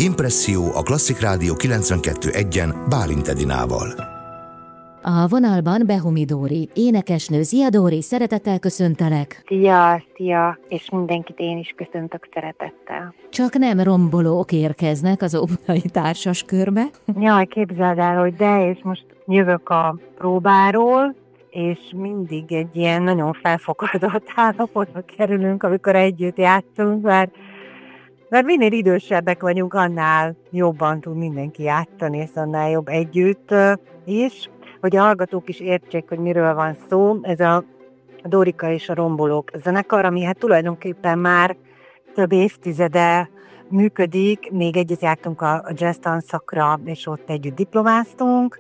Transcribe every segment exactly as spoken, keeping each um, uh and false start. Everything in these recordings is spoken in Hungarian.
Impresszió a Klasszik Rádió kilencvenkettő egyen Bálint Edinával. A vonalban Behumi Dóri, énekesnő. Szia Dóri, szeretettel köszöntelek. Szia, szia, és mindenkit én is köszöntök szeretettel. Csak nem rombolók érkeznek az óbudai társaskörbe. Jaj, képzeld el, hogy de, és most jövök a próbáról, és mindig egy ilyen nagyon felfogadott állapotba kerülünk, amikor együtt játszunk, mert, mert minél idősebbek vagyunk, annál jobban tud mindenki játszani, és annál jobb együtt is. Hogy a hallgatók is értsék, hogy miről van szó, ez a Dórika és a Rombolók zenekar, ami hát tulajdonképpen már több évtizede működik, még együtt jártunk a jazz tanszakra, és ott együtt diplomáztunk,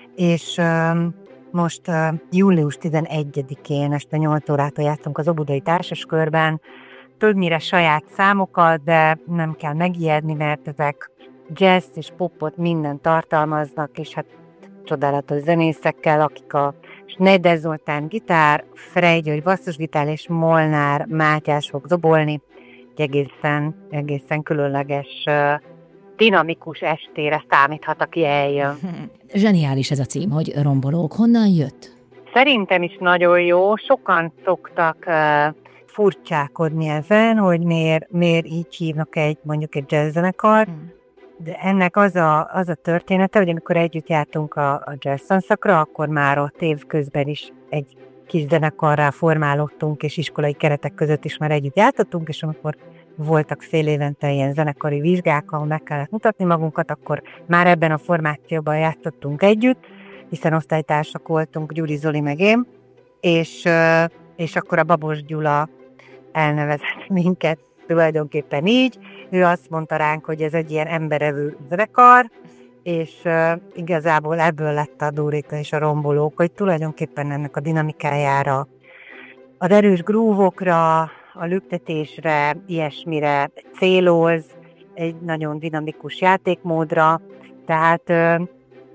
és um, most uh, július tizenegyedikén este nyolc órától játszunk az óbudai társaskörben, többnyire saját számokat, de nem kell megijedni, mert ezek jazz és popot minden tartalmaznak, és hát csodálatos zenészekkel, akik a Schneider Zoltán gitár, Frey György basszusgitár és Molnár Mátyás fog dobolni. Egy egészen, egészen különleges, dinamikus estére számíthat, aki eljön. Zseniális ez a cím, hogy Rombolók. Honnan jött? Szerintem is nagyon jó. Sokan szoktak uh, furcsákodni ezen, hogy miért, miért így hívnak egy, mondjuk egy jazzzenekart. Hmm. De ennek az a, az a története, hogy amikor együtt jártunk a, a jazz tanszakra, akkor már ott évközben is egy kis zenekarrá formálódtunk, és iskolai keretek között is már együtt játszottunk, és amikor voltak fél évente ilyen zenekari vizsgák, ahol meg kellett mutatni magunkat, akkor már ebben a formációban játszottunk együtt, hiszen osztálytársak voltunk, Gyuri, Zoli meg én, és, és akkor a Babos Gyula elnevezett minket tulajdonképpen így. Ő azt mondta ránk, hogy ez egy ilyen emberevő zenekar, és uh, igazából ebből lett a Dórika és a Rombolók, hogy tulajdonképpen ennek a dinamikájára, az erős grúvokra, a lüktetésre, ilyesmire céloz, egy nagyon dinamikus játékmódra, tehát uh,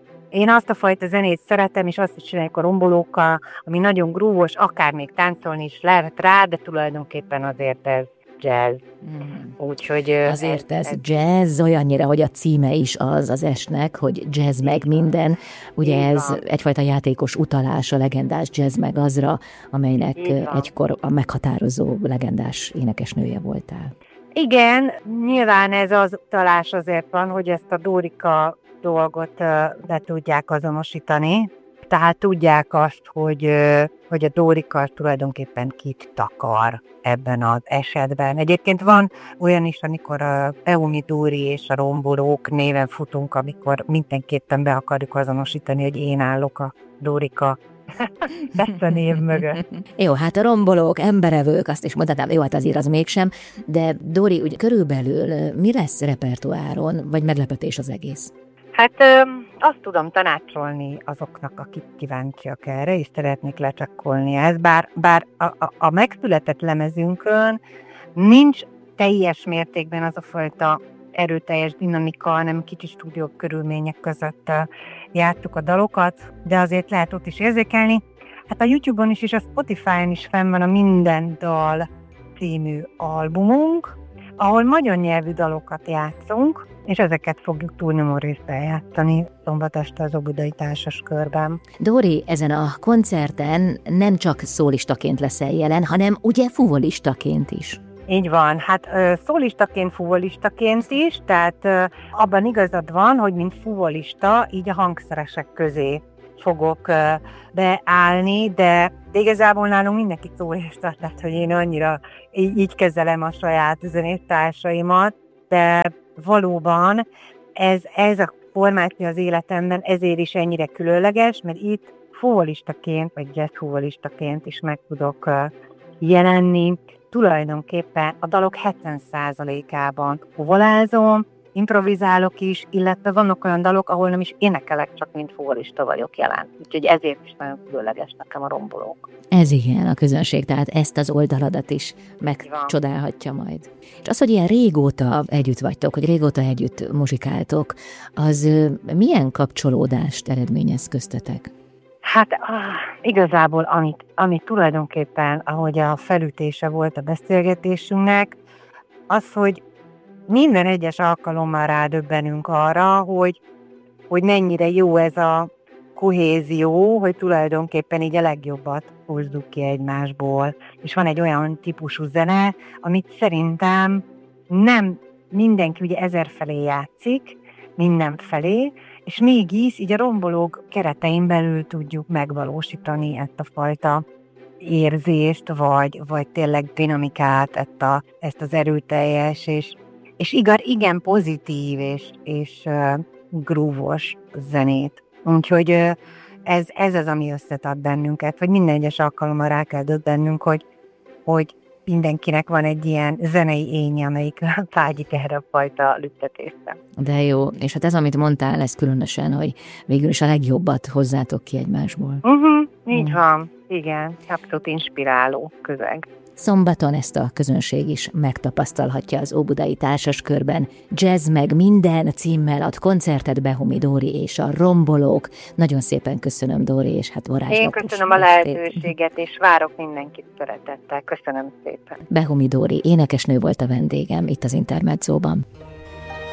én azt a fajta zenét szeretem, és azt is csináljuk a Rombolókkal, ami nagyon grúvos, akár még táncolni is lehet rá, de tulajdonképpen azért ez jazz. Mm. Úgyhogy azért ez, ez jazz olyannyira, hogy a címe is az az esnek, hogy jazz meg minden. Ugye ez egyfajta játékos utalás a legendás jazz meg azra, amelynek egykor a meghatározó legendás énekesnője voltál. Igen, nyilván ez az utalás azért van, hogy ezt a Dórika dolgot le tudják azonosítani. Tehát tudják azt, hogy, hogy a Dórika tulajdonképpen kit takar ebben az esetben. Egyébként van olyan is, amikor a Behumi Dóri és a Rombolók néven futunk, amikor mindenképpen be akarjuk azonosítani, hogy én állok a Dórika ezt a név mögött. Jó, hát a Rombolók, emberevők, azt is mondhatnám, jó, hát azért az mégsem, de Dóri, úgy körülbelül mi lesz repertoáron, vagy meglepetés az egész? Hát ö, azt tudom tanácsolni azoknak, akik kíváncsiak erre, és szeretnék lecsekkolni ezt, bár, bár a, a, a megszületett lemezünkön nincs teljes mértékben az a fajta erőteljes dinamika, hanem kicsi stúdió körülmények között játsszuk a dalokat, de azért lehet ott is érzékelni. Hát a YouTube-on is és a Spotify-on is fenn van a Minden Dal című albumunk, ahol magyar nyelvű dalokat játszunk, és ezeket fogjuk túlnyomó részt eljátszani szombat este az óbudai társaskörben. Dóri, ezen a koncerten nem csak szólistaként leszel jelen, hanem ugye fuvolistaként is. Így van, hát szólistaként, fuvolistaként is, tehát abban igazad van, hogy mint fuvolista, így a hangszeresek közé fogok beállni, de igazából nálunk mindenki szólista, tehát hogy én annyira így, így kezelem a saját zenésztársaimat, de valóban ez, ez a formáció az életemben ezért is ennyire különleges, mert itt fuvolistaként, vagy jazz fuvolistaként is meg tudok jelenni. Tulajdonképpen a dalok hetven százalékában fuvolázom, improvizálok is, illetve vannak olyan dalok, ahol nem is énekelek, csak mint fuvolista vagyok jelen. Úgyhogy ezért is nagyon különleges nekem a Rombolók. Ez igen, a közönség, tehát ezt az oldaladat is megcsodálhatja majd. És az, hogy ilyen régóta együtt vagytok, hogy régóta együtt muzsikáltok, az milyen kapcsolódást eredményez köztetek? Hát ah, igazából, amit, amit tulajdonképpen, ahogy a felütése volt a beszélgetésünknek, az, hogy minden egyes alkalommal rádöbbenünk arra, hogy, hogy mennyire jó ez a kohézió, hogy tulajdonképpen így a legjobbat hozzuk ki egymásból. És van egy olyan típusú zene, amit szerintem nem mindenki ugye ezerfelé játszik, mindenfelé, és mégis így a rombolók keretein belül tudjuk megvalósítani ezt a fajta érzést, vagy, vagy tényleg dinamikát, ezt, a, ezt az erőteljes, és, és igaz, igen pozitív és, és uh, groove-os zenét. Úgyhogy uh, ez, ez az, ami összetart bennünket, vagy minden egyes alkalommal rá kell döbbennünk, hogy, hogy mindenkinek van egy ilyen zenei énje, amelyik vágyik erre a fajta lüktetésre. De jó, és hát ez, amit mondtál, ez különösen, hogy végül is a legjobbat hozzátok ki egymásból. Uh-huh, így uh-huh. van, igen, abszolút inspiráló közeg. Szombaton ezt a közönség is megtapasztalhatja az Óbudai Társaskörben. Jazz meg minden címmel ad koncertet Behumi Dóri és a Rombolók. Nagyon szépen köszönöm, Dóri, és hát varázslatos. Én köszönöm a lehetőséget, és várok mindenkit szeretettel. Köszönöm szépen. Behumi Dóri énekesnő volt a vendégem itt az Intermedzóban.